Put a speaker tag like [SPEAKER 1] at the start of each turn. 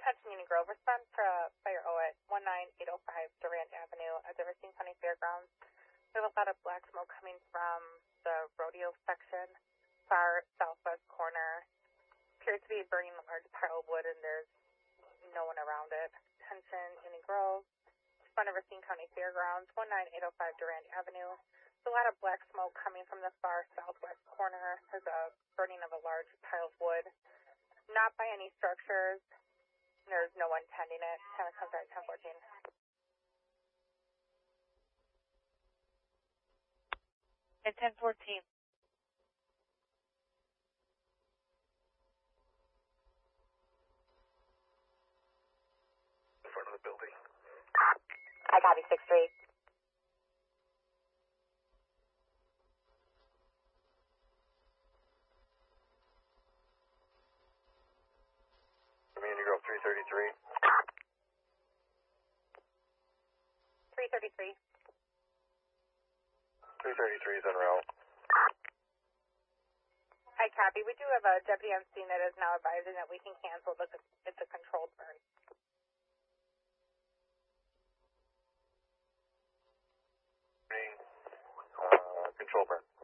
[SPEAKER 1] attention Union Grove. Respond to Fire O at 19805 Durant Avenue at the Racine County Fairgrounds. We have a lot of black smoke coming from the rodeo section, far southwest corner. Appears to be burning a large pile of wood, and there's no one around it. Attention Union Grove. Respond to Racine County Fairgrounds, 19805 Durant Avenue. There's a lot of black smoke coming from the far southwest corner. There's a burning of a large pile of wood. Not by any structures. There's no one tending it. 1014.
[SPEAKER 2] At 1014.
[SPEAKER 3] In front of the building.
[SPEAKER 1] I copy 6-3.
[SPEAKER 3] Union Grove 333.
[SPEAKER 1] 333.
[SPEAKER 3] 333 is en route.
[SPEAKER 1] I copy. We do have a deputy on scene that is now advising that we can cancel because it's a controlled burn.
[SPEAKER 3] Control burn.